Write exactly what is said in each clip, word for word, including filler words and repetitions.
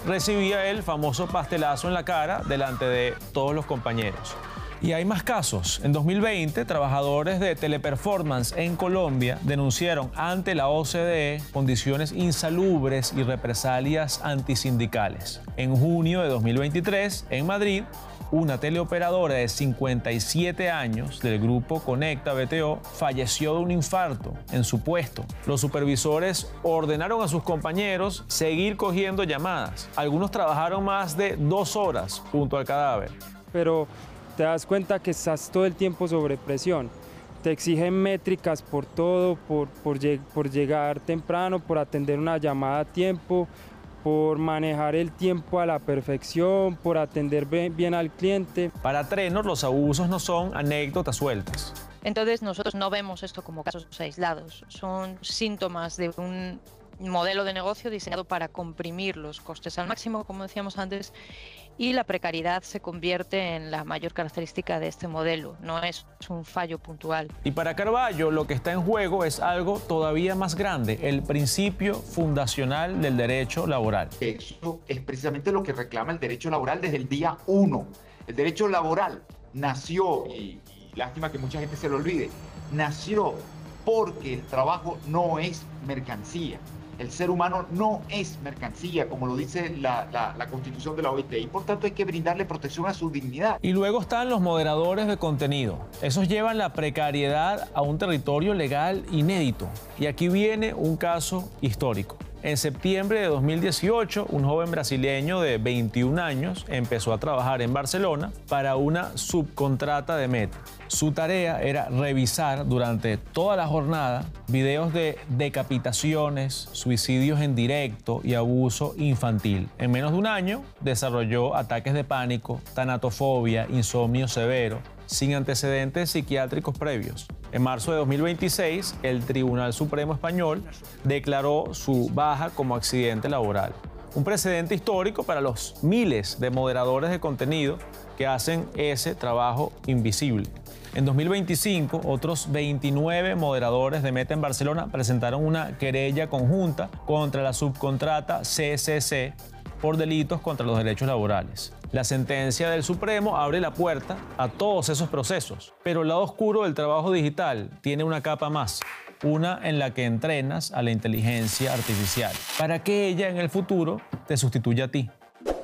recibía el famoso pastelazo en la cara delante de todos los compañeros. Y hay más casos. En dos mil veinte, trabajadores de Teleperformance en Colombia denunciaron ante la O C D E condiciones insalubres y represalias antisindicales. En junio de dos mil veintitrés, en Madrid, una teleoperadora de cincuenta y siete años del grupo Conecta B T O falleció de un infarto en su puesto. Los supervisores ordenaron a sus compañeros seguir cogiendo llamadas. Algunos trabajaron más de dos horas junto al cadáver. Pero te das cuenta que estás todo el tiempo sobre presión. Te exigen métricas por todo, por, por, por llegar temprano, por atender una llamada a tiempo, por manejar el tiempo a la perfección, por atender bien al cliente. Para Trenor, los abusos no son anécdotas sueltas. Entonces nosotros no vemos esto como casos aislados, son síntomas de un modelo de negocio diseñado para comprimir los costes al máximo, como decíamos antes, y la precariedad se convierte en la mayor característica de este modelo, no es un fallo puntual. Y para Carballo lo que está en juego es algo todavía más grande, el principio fundacional del derecho laboral. Eso es precisamente lo que reclama el derecho laboral desde el día uno. El derecho laboral nació, y, y lástima que mucha gente se lo olvide, nació porque el trabajo no es mercancía. El ser humano no es mercancía, como lo dice la, la, la Constitución de la O I T, y por tanto hay que brindarle protección a su dignidad. Y luego están los moderadores de contenido. Esos llevan la precariedad a un territorio legal inédito. Y aquí viene un caso histórico. En septiembre de dos mil dieciocho, un joven brasileño de veintiún años empezó a trabajar en Barcelona para una subcontrata de Meta. Su tarea era revisar durante toda la jornada videos de decapitaciones, suicidios en directo y abuso infantil. En menos de un año desarrolló ataques de pánico, tanatofobia, insomnio severo, sin antecedentes psiquiátricos previos. En marzo de dos mil veintiséis, el Tribunal Supremo Español declaró su baja como accidente laboral. Un precedente histórico para los miles de moderadores de contenido que hacen ese trabajo invisible. En dos mil veinticinco, otros veintinueve moderadores de Meta en Barcelona presentaron una querella conjunta contra la subcontrata C C C por delitos contra los derechos laborales. La sentencia del Supremo abre la puerta a todos esos procesos, pero el lado oscuro del trabajo digital tiene una capa más, una en la que entrenas a la inteligencia artificial, para que ella en el futuro te sustituya a ti.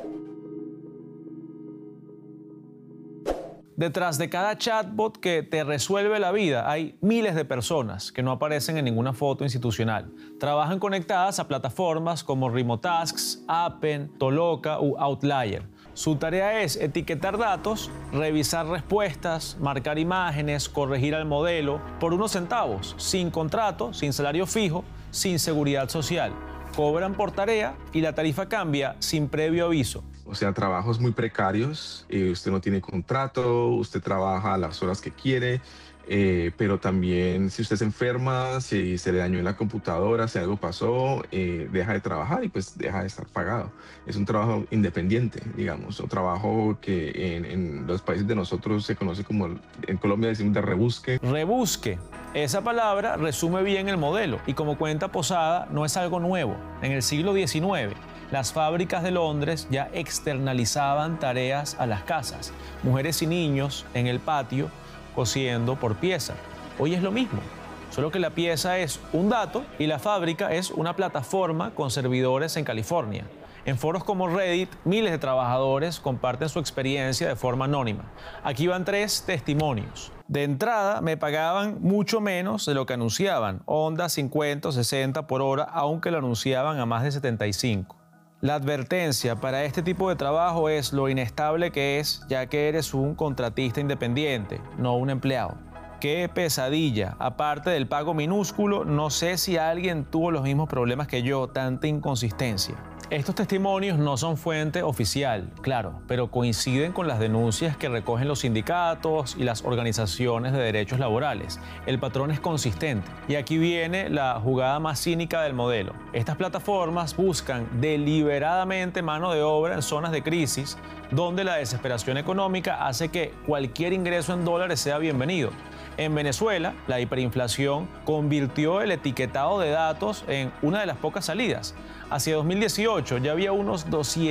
Detrás de cada chatbot que te resuelve la vida hay miles de personas que no aparecen en ninguna foto institucional. Trabajan conectadas a plataformas como Remotasks, Appen, Toloka u Outlier. Su tarea es etiquetar datos, revisar respuestas, marcar imágenes, corregir al modelo por unos centavos, sin contrato, sin salario fijo, sin seguridad social. Cobran por tarea y la tarifa cambia sin previo aviso. O sea, trabajos muy precarios, eh, usted no tiene contrato, usted trabaja a las horas que quiere, eh, pero también si usted se enferma, si se le dañó en la computadora, si algo pasó, eh, deja de trabajar y pues deja de estar pagado. Es un trabajo independiente, digamos, un trabajo que en, en los países de nosotros se conoce como, en Colombia decimos de rebusque. Rebusque. Esa palabra resume bien el modelo y como cuenta Posada, no es algo nuevo. En el siglo diecinueve, las fábricas de Londres ya externalizaban tareas a las casas. Mujeres y niños en el patio cosiendo por pieza. Hoy es lo mismo, solo que la pieza es un dato y la fábrica es una plataforma con servidores en California. En foros como Reddit, miles de trabajadores comparten su experiencia de forma anónima. Aquí van tres testimonios. De entrada, me pagaban mucho menos de lo que anunciaban, Honda cincuenta o sesenta por hora, aunque lo anunciaban a más de setenta y cinco. La advertencia para este tipo de trabajo es lo inestable que es, ya que eres un contratista independiente, no un empleado. ¡Qué pesadilla! Aparte del pago minúsculo, no sé si alguien tuvo los mismos problemas que yo, tanta inconsistencia. Estos testimonios no son fuente oficial, claro, pero coinciden con las denuncias que recogen los sindicatos y las organizaciones de derechos laborales. El patrón es consistente. Y aquí viene la jugada más cínica del modelo. Estas plataformas buscan deliberadamente mano de obra en zonas de crisis, donde la desesperación económica hace que cualquier ingreso en dólares sea bienvenido. En Venezuela, la hiperinflación convirtió el etiquetado de datos en una de las pocas salidas. Hacia dos mil dieciocho ya había unos doscientos